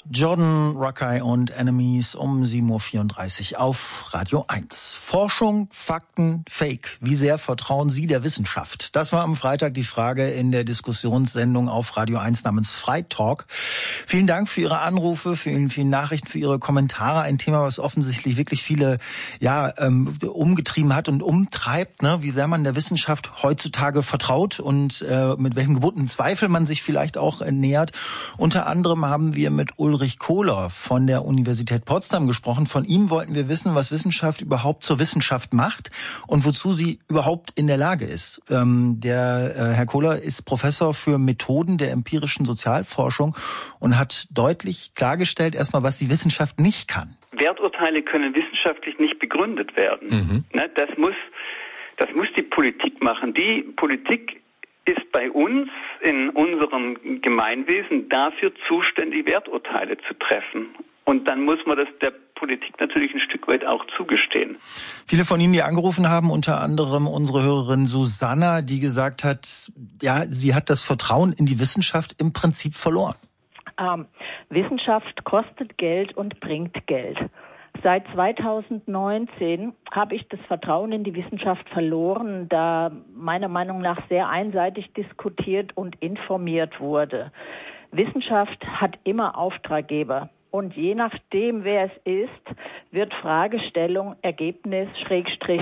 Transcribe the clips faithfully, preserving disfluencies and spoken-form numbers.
Jordan Rakei und Enemies um sieben Uhr vierunddreißig auf Radio eins. Forschung, Fakten, Fake. Wie sehr vertrauen Sie der Wissenschaft? Das war am Freitag die Frage in der Diskussionssendung auf Radio eins namens Freitalk. Vielen Dank für Ihre Anrufe, für Ihre vielen Nachrichten, für Ihre Kommentare. Ein Thema, was offensichtlich wirklich viele ja ähm, umgetrieben hat und umtreibt, ne? Wie sehr man der Wissenschaft heutzutage vertraut und äh, mit welchem gebotenen Zweifel man sich vielleicht auch äh, nähert. Unter anderem haben wir mit Ulrich Kohler von der Universität Potsdam gesprochen. Von ihm wollten wir wissen, was Wissenschaft überhaupt zur Wissenschaft macht und wozu sie überhaupt in der Lage ist. Ähm, der äh, Herr Kohler ist Professor für Methoden der empirischen Sozialforschung und hat deutlich klargestellt, erstmal, was die Wissenschaft nicht kann. Werturteile können wissenschaftlich nicht begründet werden. Mhm. Ne, das muss, das muss die Politik machen. Die Politik ist bei uns in unserem Gemeinwesen dafür zuständig, Werturteile zu treffen. Und dann muss man das der Politik natürlich ein Stück weit auch zugestehen. Viele von Ihnen, die angerufen haben, unter anderem unsere Hörerin Susanna, die gesagt hat, ja, sie hat das Vertrauen in die Wissenschaft im Prinzip verloren. Ähm, Wissenschaft kostet Geld und bringt Geld. Seit zweitausendneunzehn habe ich das Vertrauen in die Wissenschaft verloren, da meiner Meinung nach sehr einseitig diskutiert und informiert wurde. Wissenschaft hat immer Auftraggeber. Und je nachdem, wer es ist, wird Fragestellung, Ergebnis, Schrägstrich,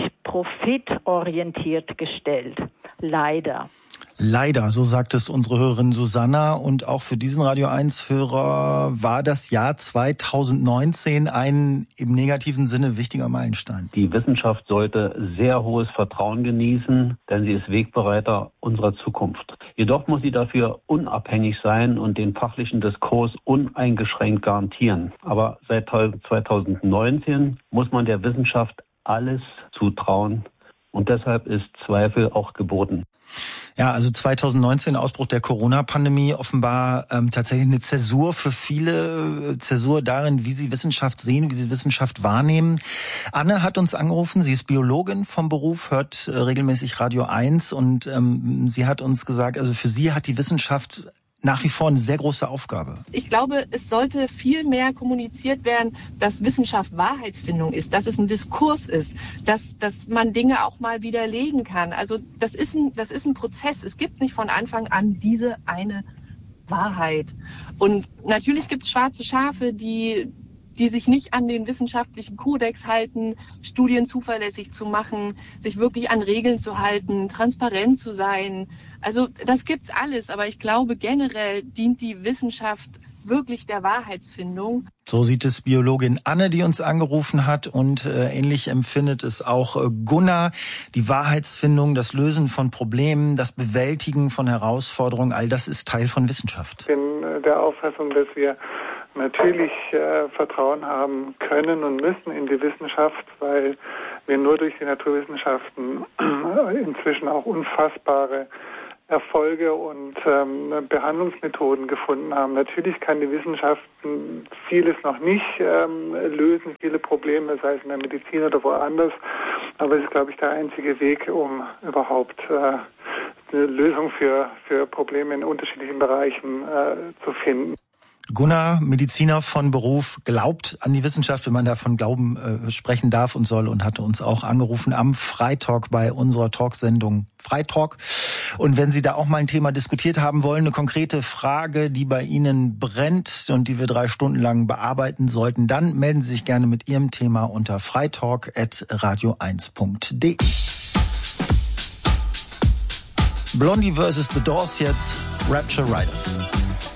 profitorientiert gestellt. Leider. Leider, so sagt es unsere Hörerin Susanna. Und auch für diesen Radio eins Hörer war das Jahr zweitausendneunzehn ein im negativen Sinne wichtiger Meilenstein. Die Wissenschaft sollte sehr hohes Vertrauen genießen, denn sie ist Wegbereiter unserer Zukunft. Jedoch muss sie dafür unabhängig sein und den fachlichen Diskurs uneingeschränkt garantieren. Aber seit zweitausendneunzehn muss man der Wissenschaft alles zutrauen und deshalb ist Zweifel auch geboten. Ja, also zweitausendneunzehn, Ausbruch der Corona-Pandemie, offenbar ähm, tatsächlich eine Zäsur für viele, äh, Zäsur darin, wie sie Wissenschaft sehen, wie sie Wissenschaft wahrnehmen. Anne hat uns angerufen, sie ist Biologin vom Beruf, hört äh, regelmäßig Radio eins und ähm, sie hat uns gesagt, also für sie hat die Wissenschaft nach wie vor eine sehr große Aufgabe. Ich glaube, es sollte viel mehr kommuniziert werden, dass Wissenschaft Wahrheitsfindung ist, dass es ein Diskurs ist, dass, dass man Dinge auch mal widerlegen kann. Also das ist ein, das ist ein Prozess. Es gibt nicht von Anfang an diese eine Wahrheit. Und natürlich gibt es schwarze Schafe, die die sich nicht an den wissenschaftlichen Kodex halten, Studien zuverlässig zu machen, sich wirklich an Regeln zu halten, transparent zu sein. Also das gibt's alles, aber ich glaube generell dient die Wissenschaft wirklich der Wahrheitsfindung. So sieht es Biologin Anne, die uns angerufen hat, und äh, ähnlich empfindet es auch äh, Gunnar. Die Wahrheitsfindung, das Lösen von Problemen, das Bewältigen von Herausforderungen, all das ist Teil von Wissenschaft. Ich bin äh, der Auffassung, dass wir natürlich äh, Vertrauen haben können und müssen in die Wissenschaft, weil wir nur durch die Naturwissenschaften äh, inzwischen auch unfassbare Erfolge und ähm, Behandlungsmethoden gefunden haben. Natürlich kann die Wissenschaft vieles noch nicht ähm, lösen, viele Probleme, sei es in der Medizin oder woanders, aber es ist, glaube ich, der einzige Weg, um überhaupt äh, eine Lösung für, für Probleme in unterschiedlichen Bereichen äh, zu finden. Gunnar, Mediziner von Beruf, glaubt an die Wissenschaft, wenn man davon Glauben äh, sprechen darf und soll, und hatte uns auch angerufen am Freitalk bei unserer Talksendung Freitalk. Und wenn Sie da auch mal ein Thema diskutiert haben wollen, eine konkrete Frage, die bei Ihnen brennt und die wir drei Stunden lang bearbeiten sollten, dann melden Sie sich gerne mit Ihrem Thema unter freitalk at radio eins punkt de. Blondie versus The Doors jetzt, Rapture Riders.